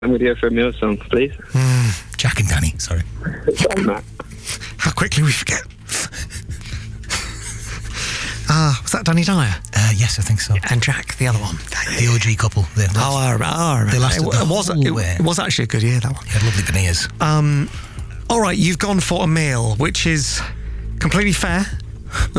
I'm going to go for a Mule song, please. Jack and Danny, sorry. Sorry, Matt. How quickly we forget. Was that Danny Dyer? Yes, I think so. And Jack, the other one. The OG couple. They lasted the whole way. It was actually a good year, that one. He had lovely veneers. All right, you've gone for a meal, which is completely fair.